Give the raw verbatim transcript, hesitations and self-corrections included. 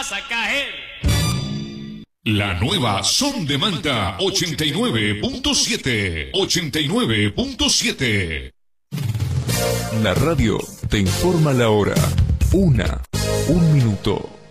vas a caer. La nueva Son de Manta ochenta y nueve punto siete. ochenta y nueve punto siete. La radio te informa la hora. Una, un minuto.